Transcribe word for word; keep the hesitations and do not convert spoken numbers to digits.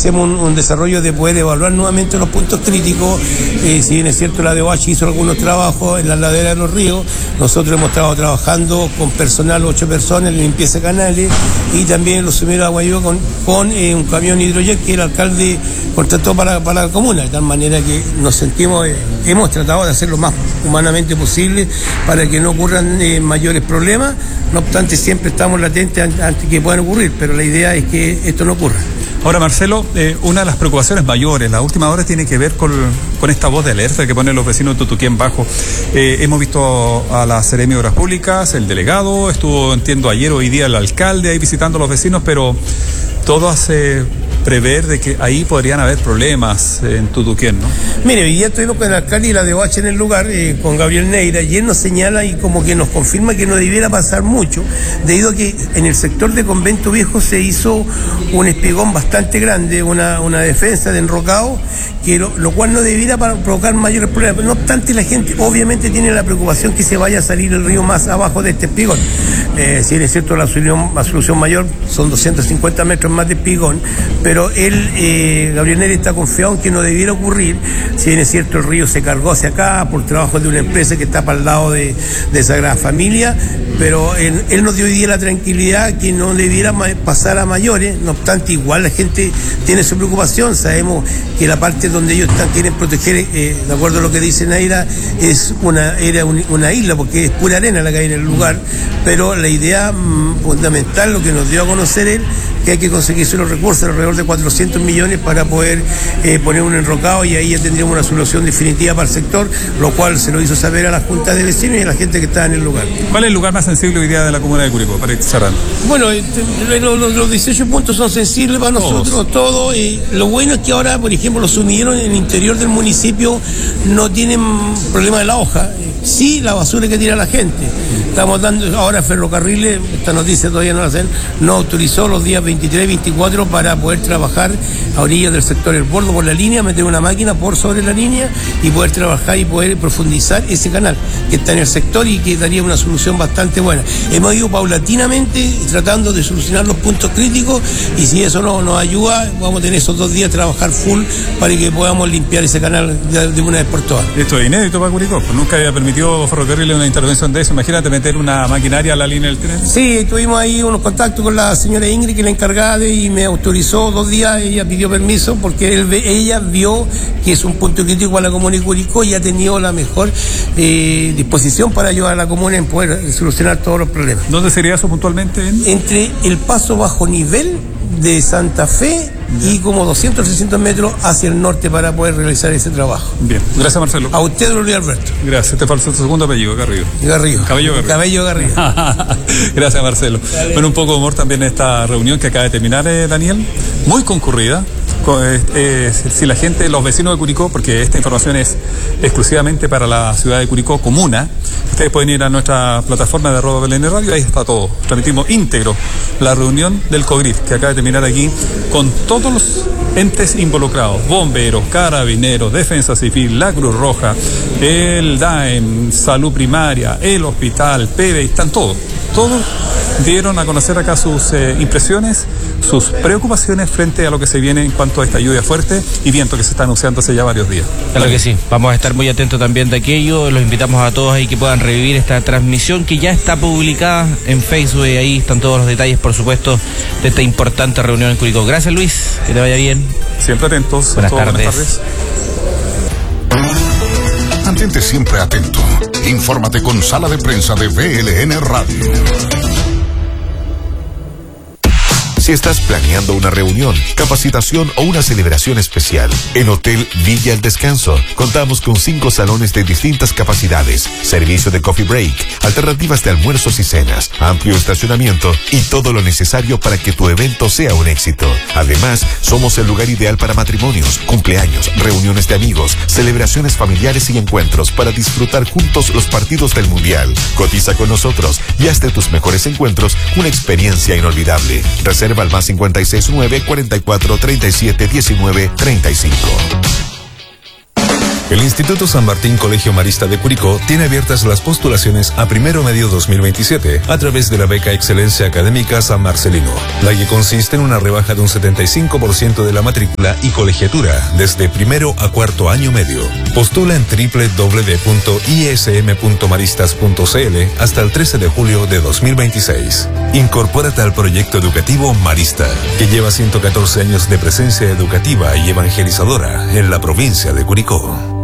hacemos un, un desarrollo de poder evaluar nuevamente los puntos críticos. Eh, si bien es cierto, la D O H hizo algunos trabajos en la ladera de los ríos, nosotros hemos estado trabajando con personal, ocho personas en limpieza de canales, y también los sumideros de agua viva con, con eh, un camión hidrojet que el alcalde contrató para, para la comuna, de tal manera que nos sentimos, eh, hemos tratado de hacer lo más humanamente posible para que no ocurran eh, mayores problemas. No obstante, siempre estamos latentes antes que puedan ocurrir, pero la idea es que esto no ocurra. Ahora, Marcelo, eh, una de las preocupaciones mayores, la última hora, tiene que ver con, con esta voz de alerta que ponen los vecinos de Tutuquén Bajo. Eh, hemos visto a la Seremi de Obras Públicas, el delegado, estuvo, entiendo, ayer o hoy día el alcalde ahí visitando a los vecinos, pero todo hace prever de que ahí podrían haber problemas en Tutuquén, ¿no? Mire, hoy día estuvimos con el alcalde y la D O H en el lugar, eh, con Gabriel Neira, y él nos señala y como que nos confirma que no debiera pasar mucho, debido a que en el sector de Convento Viejo se hizo un espigón bastante grande, una, una defensa de enrocado, que lo, lo cual no debiera provocar mayores problemas. No obstante, la gente obviamente tiene la preocupación que se vaya a salir el río más abajo de este espigón. Eh, si bien es cierto, la solución, la solución mayor son doscientos cincuenta metros más de espigón, pero él, eh, Gabriel Neira, está confiado en que no debiera ocurrir. Si bien es cierto, el río se cargó hacia acá por trabajo de una empresa que está para el lado de, de Sagrada Familia, pero él, él nos dio hoy día la tranquilidad que no debiera pasar a mayores. No obstante, igual la gente tiene su preocupación. Sabemos que la parte donde ellos están, quieren proteger, eh, de acuerdo a lo que dice Neira, es una, era un, una isla, porque es pura arena la que hay en el lugar, pero la idea mmm, fundamental, lo que nos dio a conocer él, que hay que conseguirse los recursos, alrededor de cuatrocientos millones, para poder eh, poner un enrocado, y ahí ya tendríamos una solución definitiva para el sector, lo cual se lo hizo saber a las juntas de vecinos y a la gente que está en el lugar. ¿Cuál es el lugar más sensible hoy día de la comuna de Curicó, para ir cerrando? Bueno, los, los, los dieciocho puntos son sensibles para nosotros, todos. Eh, lo bueno es que ahora, por ejemplo, los sumideros en el interior del municipio no tienen problema de la hoja, sí la basura que tira la gente. Estamos dando ahora Ferrocarriles, esta noticia todavía no la hacen, no autorizó los días veintitrés y veinticuatro para poder trabajar a orillas del sector El Bordo por la línea, meter una máquina por sobre la línea y poder trabajar y poder profundizar ese canal que está en el sector y que daría una solución bastante buena. Hemos ido paulatinamente tratando de solucionar los puntos críticos, y si eso no nos ayuda, vamos a tener esos dos días trabajar full para que podamos limpiar ese canal de, de una vez por todas. Esto es inédito para Curicó, nunca había permitido Ferrocarriles una intervención de eso. Imagínate meter una maquinaria a la línea del tren. Sí, tuvimos ahí unos contactos con la señora Ingrid, que es la encargada de, y me autorizó dos días. Ella pidió permiso porque él, ella vio que es un punto crítico para la comuna de Curicó y ha tenido la mejor eh, disposición para ayudar a la comuna en poder solucionar todos los problemas. ¿Dónde sería eso puntualmente? ¿En? Entre el paso bajo nivel de Santa Fe y como doscientos, trescientos metros hacia el norte para poder realizar ese trabajo. Bien, gracias, Marcelo. A usted, Luis Alberto. Gracias, te falta tu segundo apellido, Garrido. Garrido. Cabello Garrido. Cabello Garrido. Gracias, Marcelo. Dale. Bueno, un poco de humor también en esta reunión que acaba de terminar, eh, Daniel, muy concurrida. Eh, eh, si la gente, los vecinos de Curicó, porque esta información es exclusivamente para la ciudad de Curicó, comuna, ustedes pueden ir a nuestra plataforma de arroba B L N Radio, ahí está todo. Transmitimos íntegro la reunión del COGRIF, que acaba de terminar aquí, con todos los entes involucrados: bomberos, carabineros, defensa civil, la Cruz Roja, el D A E M, salud primaria, el hospital, P B I, están todos, todos dieron a conocer acá sus eh, impresiones, sus preocupaciones frente a lo que se viene en cuanto a esta lluvia fuerte y viento que se está anunciando hace ya varios días. Claro que sí, vamos a estar muy atentos también de aquello. Los invitamos a todos ahí que puedan revivir esta transmisión que ya está publicada en Facebook, y ahí están todos los detalles, por supuesto, de esta importante reunión en Curicó. Gracias, Luis, que te vaya bien. Siempre atentos. Buenas tardes. Buenas tardes. Mantente siempre atento. Infórmate con Sala de Prensa de B L N Radio. Si estás planeando una reunión, capacitación o una celebración especial, en Hotel Villa El Descanso contamos con cinco salones de distintas capacidades, servicio de coffee break, alternativas de almuerzos y cenas, amplio estacionamiento y todo lo necesario para que tu evento sea un éxito. Además, somos el lugar ideal para matrimonios, cumpleaños, reuniones de amigos, celebraciones familiares y encuentros para disfrutar juntos los partidos del Mundial. Cotiza con nosotros y haz de tus mejores encuentros una experiencia inolvidable. Reserva al más cincuenta y seis nueve, cuarenta y cuatro, treinta y siete, diecinueve, treinta y cinco. El Instituto San Martín Colegio Marista de Curicó tiene abiertas las postulaciones a primero medio dos mil veintisiete a través de la beca Excelencia Académica San Marcelino, la que consiste en una rebaja de un setenta y cinco por ciento de la matrícula y colegiatura desde primero a cuarto año medio. Postula en doble u doble u doble u punto i s m punto maristas punto c l hasta el trece de julio de dos mil veintiséis. Incorpórate al proyecto educativo Marista, que lleva ciento catorce años de presencia educativa y evangelizadora en la provincia de Curicó.